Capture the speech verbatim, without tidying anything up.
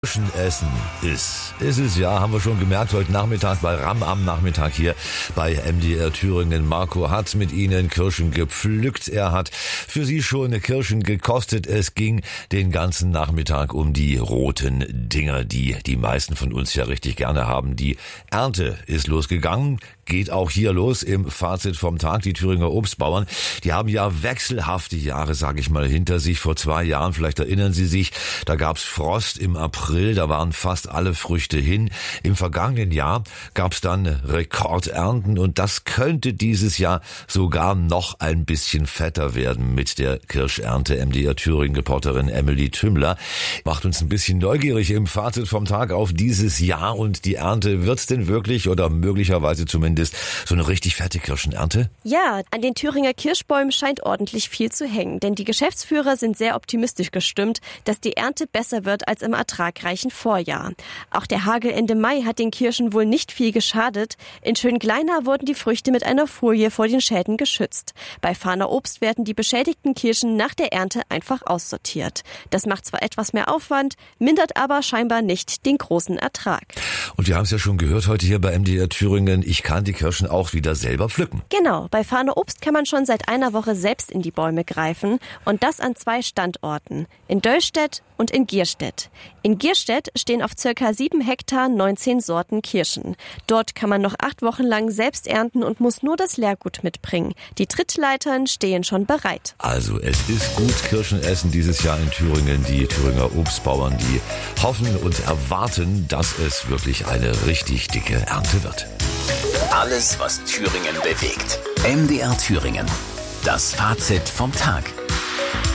Kirschenessen ist. Ist es ja, haben wir schon gemerkt, heute Nachmittag bei RAM am Nachmittag hier bei M D R Thüringen. Marco hat mit Ihnen Kirschen gepflückt. Er hat für Sie schon Kirschen gekostet. Es ging den ganzen Nachmittag um die roten Dinger, die die meisten von uns ja richtig gerne haben. Die Ernte ist losgegangen. Geht auch hier los im Fazit vom Tag. Die Thüringer Obstbauern, die haben ja wechselhafte Jahre, sage ich mal, hinter sich. Vor zwei Jahren, vielleicht erinnern Sie sich, da gab's Frost im April, da waren fast alle Früchte hin. Im vergangenen Jahr gab's dann Rekordernten und das könnte dieses Jahr sogar noch ein bisschen fetter werden mit der Kirschernte. M D R Thüringen-Reporterin Emily Tümmler macht uns ein bisschen neugierig im Fazit vom Tag auf dieses Jahr und die Ernte. Wird's denn wirklich oder möglicherweise zumindest so eine richtig fette Kirschenernte? Ja, an den Thüringer Kirschbäumen scheint ordentlich viel zu hängen, denn die Geschäftsführer sind sehr optimistisch gestimmt, dass die Ernte besser wird als im ertragreichen Vorjahr. Auch der Hagel Ende Mai hat den Kirschen wohl nicht viel geschadet. In Schöngleina wurden die Früchte mit einer Folie vor den Schäden geschützt. Bei Fahner Obst werden die beschädigten Kirschen nach der Ernte einfach aussortiert. Das macht zwar etwas mehr Aufwand, mindert aber scheinbar nicht den großen Ertrag. Und wir haben es ja schon gehört heute hier bei M D R Thüringen, ich kann die Kirschen auch wieder selber pflücken. Genau, bei Fahner Obst kann man schon seit einer Woche selbst in die Bäume greifen und das an zwei Standorten, in Döllstedt und in Gierstedt. In Gierstedt stehen auf circa sieben Hektar neunzehn Sorten Kirschen. Dort kann man noch acht Wochen lang selbst ernten und muss nur das Leergut mitbringen. Die Trittleitern stehen schon bereit. Also es ist gut Kirschenessen dieses Jahr in Thüringen. Die Thüringer Obstbauern, die hoffen und erwarten, dass es wirklich eine richtig dicke Ernte wird. Alles, was Thüringen bewegt. M D R Thüringen. Das Fazit vom Tag.